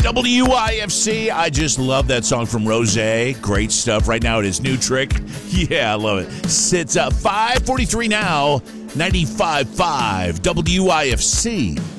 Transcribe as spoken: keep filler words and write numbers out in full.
W I F C. I just love that song from Rose. Great stuff. Right now it is New Trick. Yeah, I love it. Sits up five forty-three now. ninety-five point five W I F C.